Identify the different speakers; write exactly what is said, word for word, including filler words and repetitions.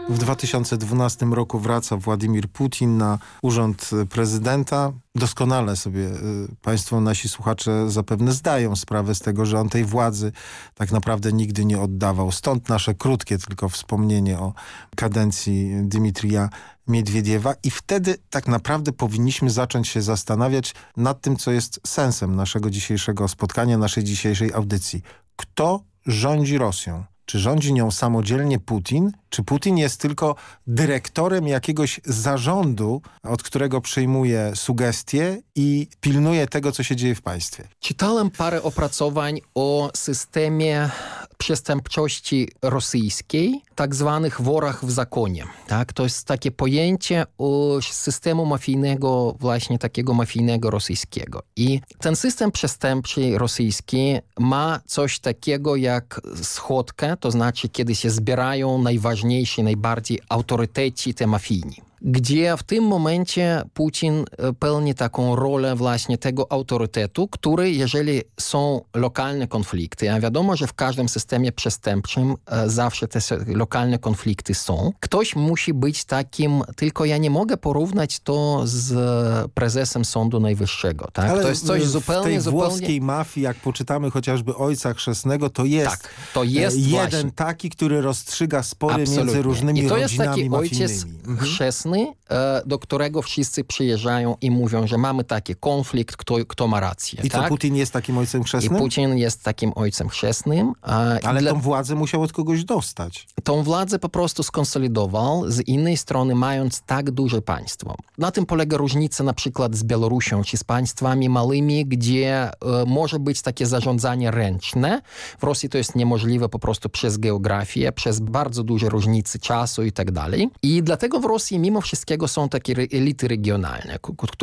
Speaker 1: W dwa tysiące dwunastym roku wraca Władimir Putin na urząd prezydenta. Doskonale sobie y, państwo, nasi słuchacze zapewne zdają sprawę z tego, że on tej władzy tak naprawdę nigdy nie oddawał. Stąd nasze krótkie tylko wspomnienie o kadencji Dmitrija Miedwiediewa i wtedy tak naprawdę powinniśmy zacząć się zastanawiać nad tym, co jest sensem naszego dzisiejszego spotkania, naszej dzisiejszej audycji. Kto rządzi Rosją? Czy rządzi nią samodzielnie Putin? Czy Putin jest tylko dyrektorem jakiegoś zarządu, od którego przyjmuje sugestie i pilnuje tego, co się dzieje w państwie?
Speaker 2: Czytałem parę opracowań o systemie przestępczości rosyjskiej, tak zwanych worach w zakonie. Tak? To jest takie pojęcie o systemu mafijnego, właśnie takiego mafijnego rosyjskiego. I ten system przestępczy rosyjski ma coś takiego jak schodkę, to znaczy kiedy się zbierają najważniejsi, najbardziej autoryteci te mafijni. Gdzie w tym momencie Putin pełni taką rolę właśnie tego autorytetu, który, jeżeli są lokalne konflikty, a wiadomo, że w każdym systemie przestępczym e, zawsze te lokalne konflikty są, ktoś musi być takim, tylko ja nie mogę porównać to z prezesem Sądu Najwyższego. Tak?
Speaker 1: Ale
Speaker 2: to jest coś
Speaker 1: w
Speaker 2: zupełnie,
Speaker 1: tej
Speaker 2: zupełnie...
Speaker 1: włoskiej mafii, jak poczytamy chociażby Ojca Chrzestnego, to jest,
Speaker 2: tak, to jest
Speaker 1: jeden
Speaker 2: właśnie.
Speaker 1: taki, który rozstrzyga spory
Speaker 2: Absolutnie.
Speaker 1: między różnymi
Speaker 2: I to jest
Speaker 1: rodzinami
Speaker 2: taki ojciec
Speaker 1: mafijnymi.
Speaker 2: chrzestny, do którego wszyscy przyjeżdżają i mówią, że mamy taki konflikt, kto, kto ma rację.
Speaker 1: I
Speaker 2: tak?
Speaker 1: co, Putin jest takim ojcem
Speaker 2: I
Speaker 1: chrzestnym?
Speaker 2: Putin jest takim ojcem chrzestnym.
Speaker 1: Ale
Speaker 2: dla...
Speaker 1: tą władzę musiał od kogoś dostać.
Speaker 2: Tą władzę po prostu skonsolidował, z innej strony mając tak duże państwo. Na tym polega różnica na przykład z Białorusią, czy z państwami małymi, gdzie e, może być takie zarządzanie ręczne. W Rosji to jest niemożliwe po prostu przez geografię, przez bardzo duże różnice czasu i tak dalej. I dlatego w Rosji mimo wszystkiego są takie elity regionalne,